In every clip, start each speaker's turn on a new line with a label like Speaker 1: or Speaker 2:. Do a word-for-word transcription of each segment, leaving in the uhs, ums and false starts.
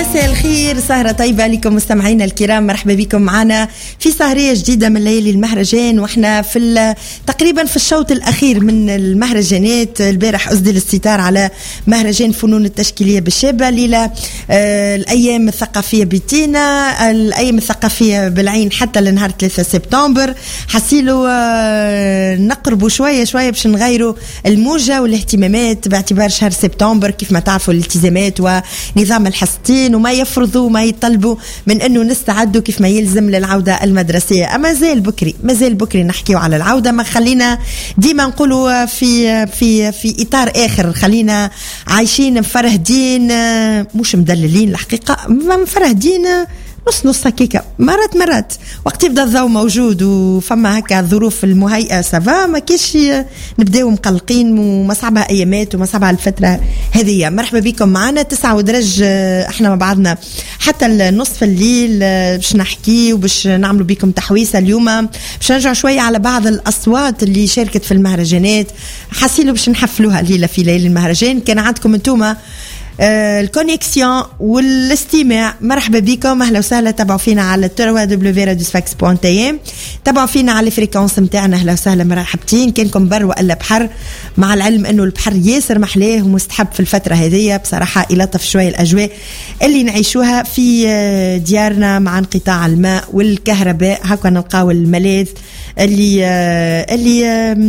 Speaker 1: مساء الخير، سهرة طيبة لكم مستمعينا الكرام. مرحبا بكم معنا في سهرية جديدة من ليالي المهرجان، واحنا في تقريبا في الشوط الأخير من المهرجانات. البارح أسدل الستار على مهرجان فنون التشكيلية بالشابة، ليلة آه الأيام الثقافية بتينا، الأيام الثقافية بالعين حتى لنهار ثلاثة سبتمبر. حسيلو آه نقربوا شوية شوية باش نغيروا الموجة والاهتمامات باعتبار شهر سبتمبر كيف ما تعرفوا الالتزامات ونظام الحصتين وما يفرضوا وما يطلبوا من انه نستعدوا كيف ما يلزم للعودة المدرسية. اما زال بكري مازال بكري نحكيوا على العودة، ما خلينا ديما نقولوا في في في اطار اخر، خلينا عايشين مفرهدين مش مدللين الحقيقة، مفرهدين نص نص هكيكا. مرات مرات وقت يبدا الضوء موجود وفما هكا الظروف المهيئة سافا، ما كيش نبداو مقلقين وما صعبها ايامات وما صعبها الفترة هذه. مرحبا بكم معنا تسعة ودرج، احنا مع بعضنا حتى النصف الليل باش نحكي وباش نعملوا بكم تحويسة. اليوم باش نرجع شوية على بعض الأصوات اللي شاركت في المهرجانات، حاسيلو باش نحفلوها ليلة في ليالي المهرجان. كان عندكم انتوما آه الكونيكسيون والاستماع، مرحبا بكم، اهلا وسهلا. تابعوا فينا على دبليو دبليو دبليو راديو سفاكس بوانت اي، تابعوا فينا على الفريكونس نتاعنا، اهلا وسهلا مرحبتين. كانكم بر ولا بحر، مع العلم انه البحر ياسر محلاه ومستحب في الفتره هذه بصراحه، يلطف شويه الاجواء اللي نعيشوها في ديارنا مع انقطاع الماء والكهرباء. هكا نلقاو الملاذ اللي اللي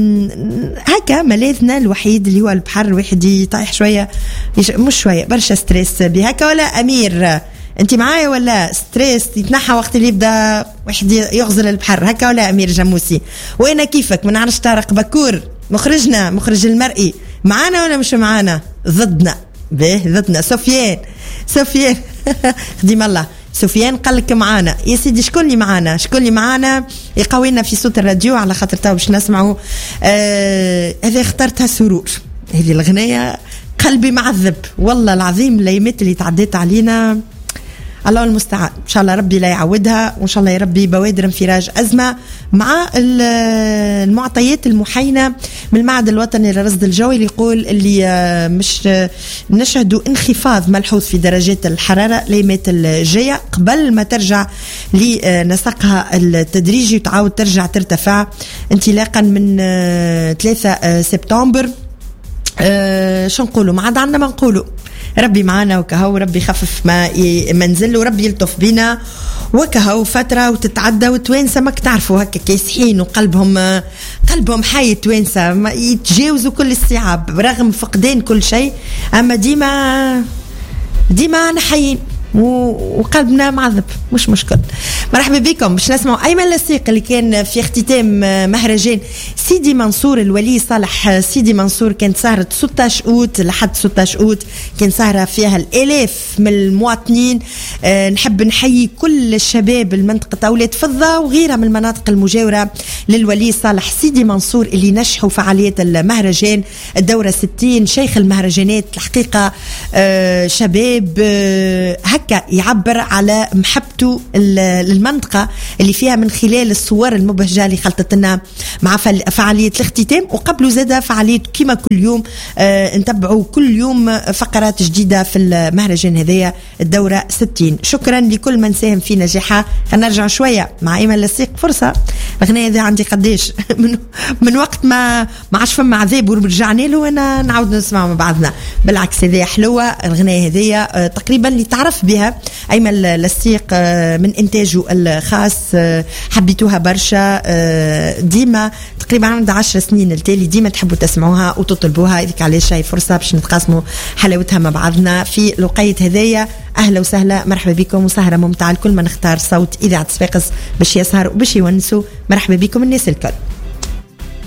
Speaker 1: هكا ملاذنا الوحيد اللي هو البحر. الواحد يطيح شويه مش شويه برشا ستريس بهكا. ولا امير انت معايا ولا ستريس يتنحى وقت اللي يبدا واحد يغزل البحر هكا؟ ولا امير جاموسي وانا كيفك؟ ما نعرفش. طارق بكور مخرجنا مخرج المرئي معانا ولا مش معانا؟ ضدنا به ضدنا. سفيان سفيان خديم الله سفيان قال لك معانا يا سيدي. شكون اللي معانا؟ شكون اللي معانا يقوينا في صوت الراديو على خاطر تو باش نسمعوا آه هذه اخترتها سرور، هذه الغنية قلبي معذب والله العظيم. الايامات اللي تعديت علينا الله المستعان، ان شاء الله ربي لا يعودها، وان شاء الله يا ربي بوادر انفراج ازمه مع المعطيات المحينه من المعهد الوطني للرصد الجوي اللي يقول اللي مش نشهدوا انخفاض ملحوظ في درجات الحراره الايامات الجايه قبل ما ترجع لنسقها التدريجي وتعاود ترجع ترتفع انطلاقا من ثلاثة سبتمبر. أه شو نقولوا؟ ما عاد عندنا ما نقولوا، ربي معانا وكهو، ربي يخفف ما منزل وربي يلطف بنا وكهو فترة وتتعدى. وتوانسة ماك تعرفوا هكا كيسحين وقلبهم قلبهم حي، توانسة يتجاوزوا كل الصعاب رغم فقدان كل شيء، أما ديما ديما نحيين وقلبنا معذب مش مشكل. مرحبا بكم. باش نسمعوا ايمن لصيق اللي كان في اختتام مهرجان سيدي منصور الولي صالح سيدي منصور. كانت سهرة ستة عشر أوت لحد ستة عشر أوت، كان سهرة فيها الالاف من المواطنين. أه نحب نحيي كل الشباب المنطقة أولاد فضة وغيرها من المناطق المجاورة للولي صالح سيدي منصور اللي نجحوا فعالية المهرجان الدورة ستين. شيخ المهرجانات الحقيقة أه شباب أه يعبر على محبته للمنطقة اللي فيها من خلال الصور المبهجة اللي خلطت لنا مع فعالية الاختتام. وقبله زاد فعالية كما كل يوم آه نتبعوا كل يوم فقرات جديدة في المهرجان هذية الدورة ستين. شكرا لكل من ساهم في نجاحها. خلينا نرجع شوية مع ايمن لصيق. فرصة الأغنية هذه عندي قديش من, من وقت ما ما عادش فما عذاب ورجعنا له وانا نعاود نسمع مع بعضنا. بالعكس هذه حلوة الأغنية هذه آه تقريبا اللي تعرف بها أيمن لصيق من إنتاجه الخاص. حبيتوها برشا ديما تقريبا عندها عشر سنين التالي، ديما تحبوا تسمعوها وتطلبوها. إذك علاش هاي فرصة باش نتقاسموا حلاوتها مع بعضنا في لقية هدايا. أهلا وسهلا مرحبا بكم وسهرة ممتعة لكل من اختار صوت إذاعة صفاقس باش يسهر وباش يونسوا. مرحبا بكم الناس الكل.